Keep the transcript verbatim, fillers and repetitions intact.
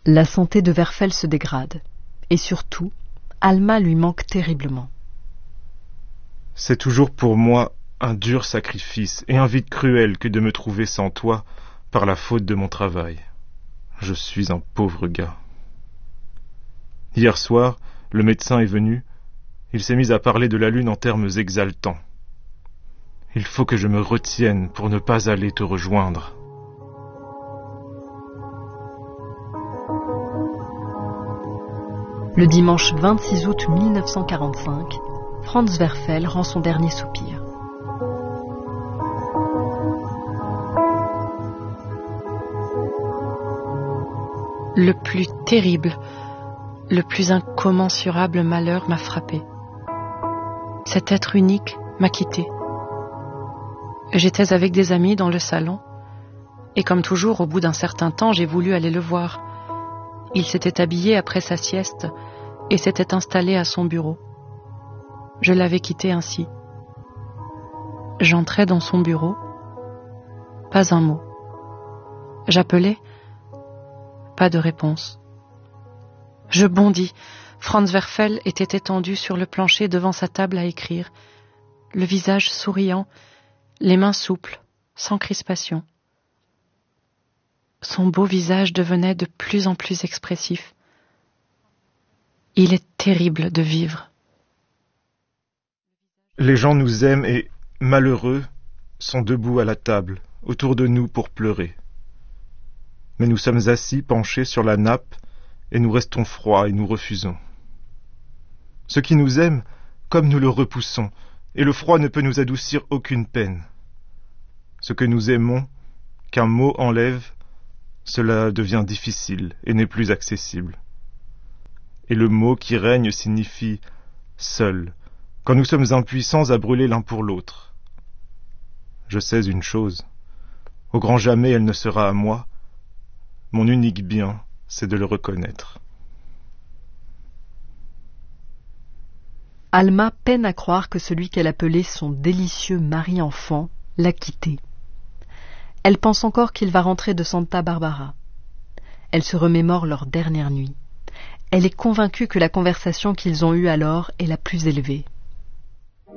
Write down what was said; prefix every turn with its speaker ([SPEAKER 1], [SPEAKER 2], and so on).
[SPEAKER 1] La santé de Werfel se dégrade, et surtout, Alma lui manque terriblement.
[SPEAKER 2] C'est toujours pour moi un dur sacrifice et un vide cruel que de me trouver sans toi par la faute de mon travail. Je suis un pauvre gars. Hier soir, le médecin est venu. Il s'est mis à parler de la lune en termes exaltants. Il faut que je me retienne pour ne pas aller te rejoindre.
[SPEAKER 1] Le dimanche vingt-six août mille neuf cent quarante-cinq, Franz Werfel rend son dernier soupir.
[SPEAKER 3] Le plus terrible, le plus incommensurable malheur m'a frappé. Cet être unique m'a quitté. J'étais avec des amis dans le salon, et comme toujours, au bout d'un certain temps, j'ai voulu aller le voir. Il s'était habillé après sa sieste et s'était installé à son bureau. Je l'avais quitté ainsi. J'entrais dans son bureau, pas un mot. J'appelais, pas de réponse. Je bondis. Franz Werfel était étendu sur le plancher devant sa table à écrire, le visage souriant, les mains souples, sans crispation. Son beau visage devenait de plus en plus expressif. Il est terrible de vivre.
[SPEAKER 2] Les gens nous aiment et, malheureux, sont debout à la table, autour de nous pour pleurer. Mais nous sommes assis, penchés sur la nappe, et nous restons froids et nous refusons. Ceux qui nous aiment, comme nous le repoussons, et le froid ne peut nous adoucir aucune peine. Ce que nous aimons, qu'un mot enlève, cela devient difficile et n'est plus accessible. Et le mot qui règne signifie « seul », quand nous sommes impuissants à brûler l'un pour l'autre. Je sais une chose, au grand jamais elle ne sera à moi, mon unique bien, c'est de le reconnaître.
[SPEAKER 1] Alma peine à croire que celui qu'elle appelait son délicieux mari-enfant l'a quittée. Elle pense encore qu'il va rentrer de Santa Barbara. Elle se remémore leur dernière nuit. Elle est convaincue que la conversation qu'ils ont eue alors est la plus élevée.